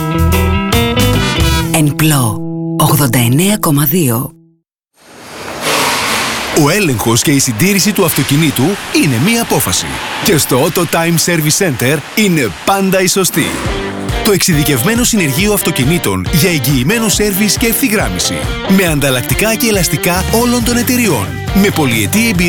Εμπλό 89,2. Ο έλεγχος και η συντήρηση του αυτοκινήτου είναι μία απόφαση. Και στο Auto Time Service Center είναι πάντα η σωστή. Το εξειδικευμένο συνεργείο αυτοκινήτων για εγγυημένο σέρβις και ευθυγράμμιση. Με ανταλλακτικά και ελαστικά όλων των εταιριών. Με πολυετή εμπειρία